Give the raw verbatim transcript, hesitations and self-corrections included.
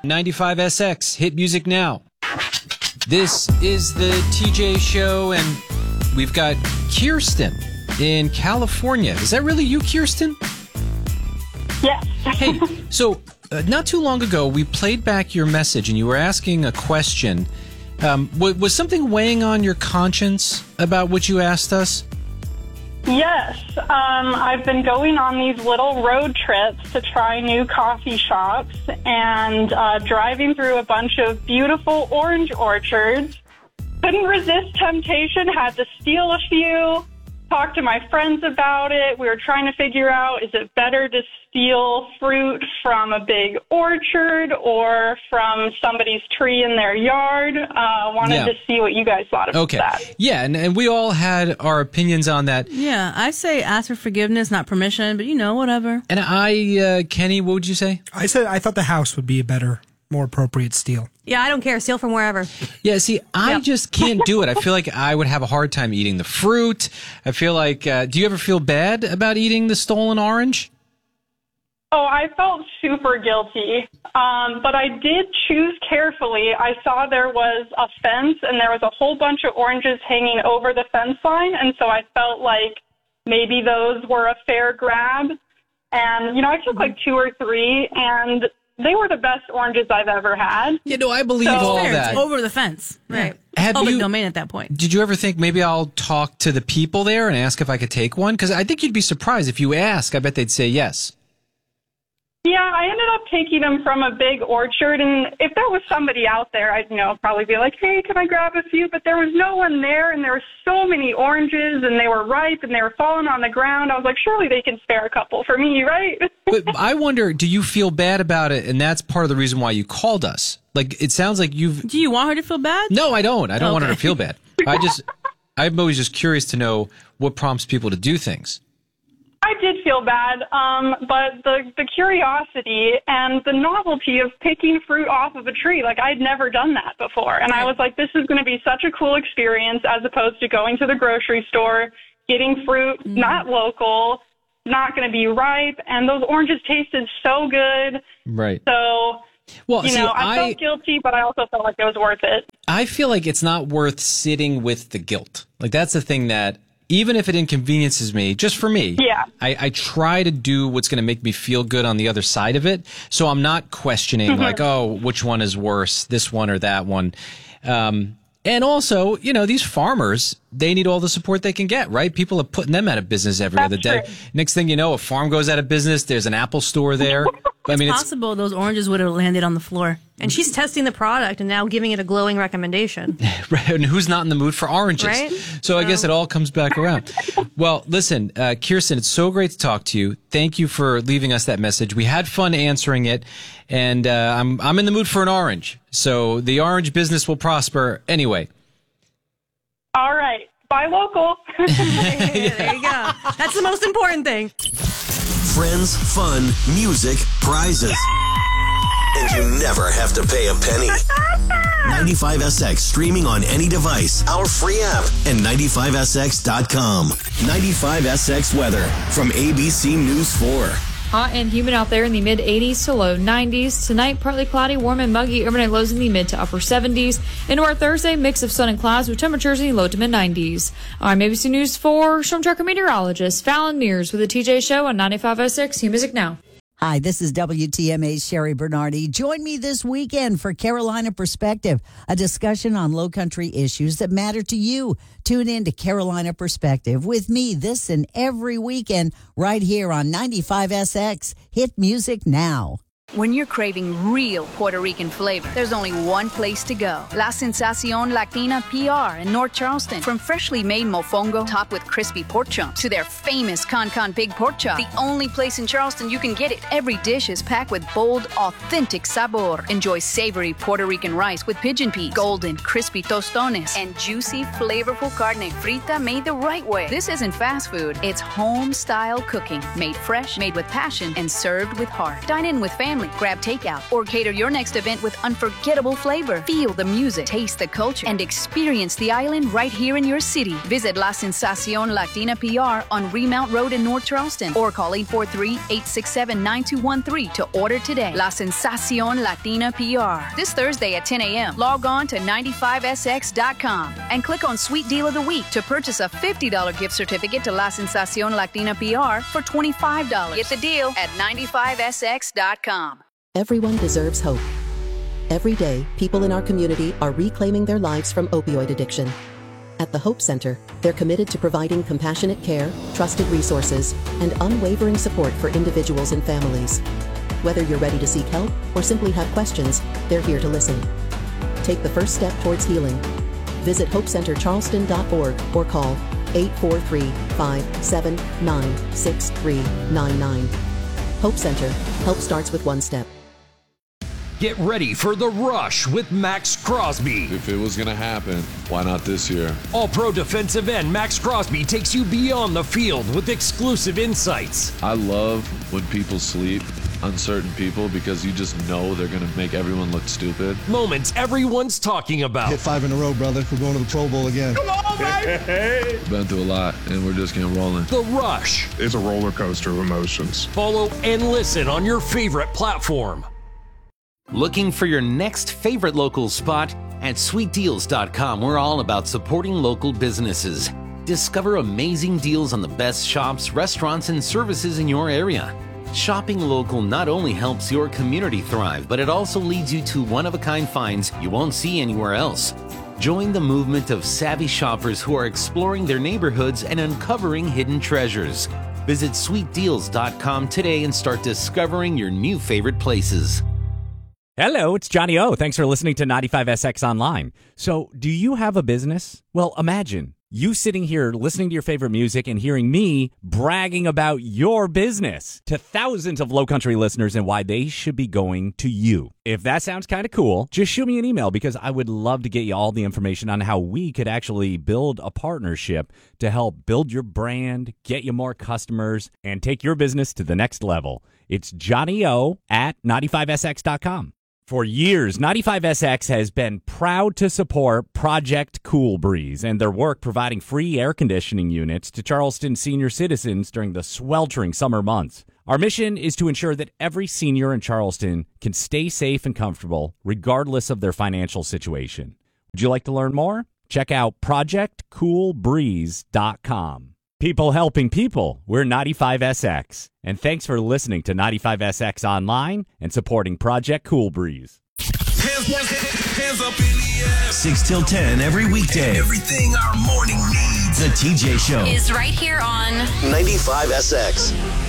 ninety-five S X, hit music now. This is the T J Show, and we've got Kirsten in California. Is that really you, Kirsten? Yes. Hey, so uh, not too long ago, we played back your message, and you were asking a question. Um, w- was something weighing on your conscience about what you asked us? Yes. Um, I've been going on these little road trips to try new coffee shops and uh, driving through a bunch of beautiful orange orchards. Couldn't resist temptation, had to steal a few, talk to my friends about it. We were trying to figure out, is it better to steal fruit from a big orchard or from somebody's tree in their yard? Uh, wanted Yeah. to see what you guys thought about Okay. that. Yeah, and, and we all had our opinions on that. Yeah, I say ask for forgiveness, not permission, but you know, whatever. And I, uh, Kenny, what would you say? I said I thought the house would be a better, more appropriate steal. Yeah, I don't care. Steal from wherever. Yeah, see, I Yep. just can't do it. I feel like I would have a hard time eating the fruit. I feel like, uh, do you ever feel bad about eating the stolen orange? Oh, I felt super guilty, um, but I did choose carefully. I saw there was a fence, and there was a whole bunch of oranges hanging over the fence line, and so I felt like maybe those were a fair grab. And, you know, I took like two or three, and they were the best oranges I've ever had. You know, I believe So- all Fair, that. it's over the fence. Right. Have Public you- domain at that point. Did you ever think maybe I'll talk to the people there and ask if I could take one? Because I think you'd be surprised if you ask. I bet they'd say yes. Yeah, I ended up taking them from a big orchard, and if there was somebody out there, I'd, you know, probably be like, hey, can I grab a few? But there was no one there, and there were so many oranges, and they were ripe, and they were falling on the ground. I was like, surely they can spare a couple for me, right? But I wonder, do you feel bad about it? And that's part of the reason why you called us. Like, it sounds like you've... Do you want her to feel bad? No, I don't. I don't want her to Okay. feel bad. I just... I'm always just curious to know what prompts people to do things. I did feel bad, um, but the, the curiosity and the novelty of picking fruit off of a tree, like I'd never done that before. And I was like, this is going to be such a cool experience as opposed to going to the grocery store, getting fruit, Mm-hmm. not local, not going to be ripe. And those oranges tasted so good. Right. So, Well, you see, know, I, I, felt guilty, but I also felt like it was worth it. I feel like it's not worth sitting with the guilt. Like, that's the thing that, even if it inconveniences me, just for me, Yeah. I, I try to do what's going to make me feel good on the other side of it. So I'm not questioning, Mm-hmm. like, oh, which one is worse, this one or that one. Um, and also, you know, these farmers, they need all the support they can get, right? People are putting them out of business every That's other day. true. Next thing you know, a farm goes out of business. There's an Apple store there. I mean, it's Possible those oranges would have landed on the floor. And she's testing the product and now giving it a glowing recommendation. right, and who's not in the mood for oranges? Right? So I guess it all comes back around. Well, listen, uh, Kirsten, it's so great to talk to you. Thank you for leaving us that message. We had fun answering it, and uh, I'm I'm in the mood for an orange. So the orange business will prosper anyway. All right. Buy local. There you go. That's the most important thing. Friends, fun, music, prizes. And you never have to pay a penny. ninety-five S X streaming on any device, our free app, and ninety-five S X dot com. ninety-five S X weather from A B C News four. Hot and humid out there in the mid eighties to low nineties. Tonight, partly cloudy, warm and muggy. Overnight lows in the mid to upper seventies. Into our Thursday, mix of sun and clouds with temperatures in the low to mid nineties. I'm A B C News four Storm Tracker meteorologist Fallon Mears with the T J Show on ninety-five oh six New Music Now. Hi, this is W T M A's Sherry Bernardi. Join me this weekend for Carolina Perspective, a discussion on low country issues that matter to you. Tune in to Carolina Perspective with me this and every weekend right here on ninety-five S X. Hit music now. When you're craving real Puerto Rican flavor, there's only one place to go. La Sensacion Latina P R in North Charleston. From freshly made mofongo topped with crispy pork chunks to their famous Con Con pig pork chop. The only place in Charleston you can get it. Every dish is packed with bold, authentic sabor. Enjoy savory Puerto Rican rice with pigeon peas, golden, crispy tostones, and juicy, flavorful carne frita made the right way. This isn't fast food. It's home-style cooking. Made fresh, made with passion, and served with heart. Dine in with family only. Grab takeout or cater your next event with unforgettable flavor. Feel the music, taste the culture, and experience the island right here in your city. Visit La Sensacion Latina P R on Remount Road in North Charleston or call eight four three, eight six seven, nine two one three to order today. La Sensacion Latina P R. This Thursday at ten a.m. Log on to ninety-five S X dot com and click on Sweet Deal of the Week to purchase a fifty dollars gift certificate to La Sensacion Latina P R for twenty-five dollars. Get the deal at ninety-five S X dot com. Everyone deserves hope. Every day, people in our community are reclaiming their lives from opioid addiction. At the Hope Center, they're committed to providing compassionate care, trusted resources, and unwavering support for individuals and families. Whether you're ready to seek help or simply have questions, they're here to listen. Take the first step towards healing. Visit hope center charleston dot org or call eight four three, five seven nine, six three nine nine. Hope Center. Help starts with one step. Get ready for The Rush with Max Crosby. If it was going to happen, why not this year? All-pro defensive end Max Crosby takes you beyond the field with exclusive insights. I love when people sleep on certain people because you just know they're going to make everyone look stupid. Moments everyone's talking about. Hit five in a row, brother. We're going to the Pro Bowl again. Come on, baby! Been through a lot, and we're just getting rolling. The Rush. It's a roller coaster of emotions. Follow and listen on your favorite platform. Looking for your next favorite local spot? At sweet deals dot com, we're all about supporting local businesses. Discover amazing deals on the best shops, restaurants, and services in your area. Shopping local not only helps your community thrive, but it also leads you to one-of-a-kind finds you won't see anywhere else. Join the movement of savvy shoppers who are exploring their neighborhoods and uncovering hidden treasures. Visit sweet deals dot com today and start discovering your new favorite places. Hello, it's Johnny O. Thanks for listening to ninety-five S X Online. So, do you have a business? Well, imagine you sitting here listening to your favorite music and hearing me bragging about your business to thousands of Low Country listeners and why they should be going to you. If that sounds kind of cool, just shoot me an email because I would love to get you all the information on how we could actually build a partnership to help build your brand, get you more customers, and take your business to the next level. It's Johnny O at ninety-five S X dot com. For years, ninety-five S X has been proud to support Project Cool Breeze and their work providing free air conditioning units to Charleston senior citizens during the sweltering summer months. Our mission is to ensure that every senior in Charleston can stay safe and comfortable regardless of their financial situation. Would you like to learn more? Check out project cool breeze dot com. People helping people, we're ninety-five S X. And thanks for listening to ninety-five S X Online and supporting Project Cool Breeze. Hands, hands up in the air. six till ten every weekday. Everything our morning needs. The T J Show is right here on ninety-five S X.